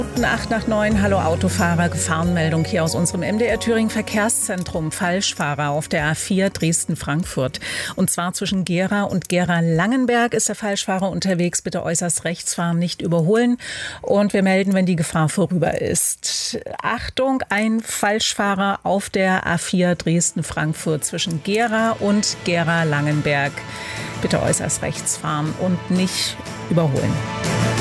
8 nach 9, hallo Autofahrer, Gefahrenmeldung hier aus unserem MDR Thüringen Verkehrszentrum. Falschfahrer auf der A4 Dresden-Frankfurt. Und zwar zwischen Gera und Gera-Langenberg ist der Falschfahrer unterwegs. Bitte äußerst rechts fahren, nicht überholen. Und wir melden, wenn die Gefahr vorüber ist. Achtung, ein Falschfahrer auf der A4 Dresden-Frankfurt zwischen Gera und Gera-Langenberg. Bitte äußerst rechts fahren und nicht überholen.